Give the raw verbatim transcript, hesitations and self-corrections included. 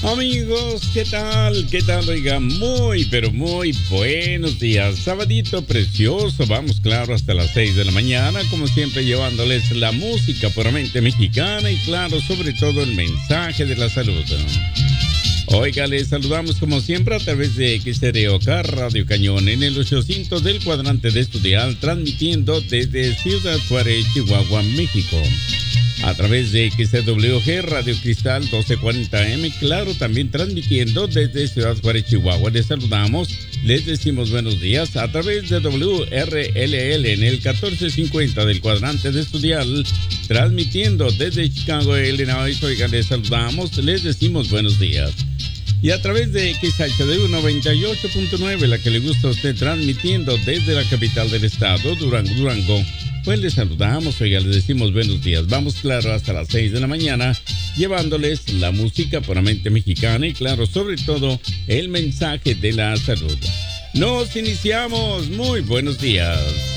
Amigos, ¿qué tal? ¿Qué tal? Oiga, muy, pero muy buenos días. Sabadito precioso, vamos claro hasta las seis de la mañana, como siempre llevándoles la música puramente mexicana y claro, sobre todo el mensaje de la salud. Oiga, les saludamos como siempre a través de X R O K Radio Cañón en el ochocientos del cuadrante de Estudial, transmitiendo desde Ciudad Juárez, Chihuahua, México. A través de X W G Radio Cristal doce cuarenta M, claro, también transmitiendo desde Ciudad Juárez, Chihuahua. Les saludamos, les decimos buenos días a través de W R L L en el catorce cincuenta del cuadrante de Estudial, transmitiendo desde Chicago, Illinois. Oigan, les saludamos, les decimos buenos días. Y a través de X H D U noventa y ocho punto nueve, la que le gusta a usted, transmitiendo desde la capital del estado, Durango, Durango. Pues les saludamos, oiga, les decimos buenos días. Vamos, claro, hasta las seis de la mañana, llevándoles la música puramente mexicana y, claro, sobre todo, el mensaje de la salud. Nos iniciamos. Muy buenos días.